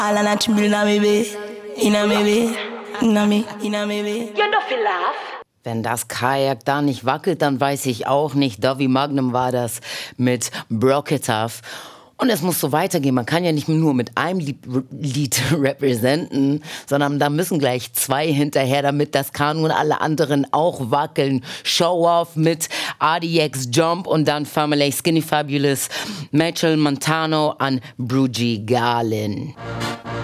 All na chill na me be, inna me be, inna me be. You don't feel laugh. Wenn das Kajak da nicht wackelt, dann weiß ich auch nicht. Dovey Magnum war das mit Broke It Off. Und es muss so weitergehen. Man kann ja nicht nur mit einem Lied representen, sondern da müssen gleich 2 hinterher, damit das Kanu und alle anderen auch wackeln. Show Off mit RDX Jump und dann Family Skinny Fabulous, Mitchell Montano an Brugie Garlin.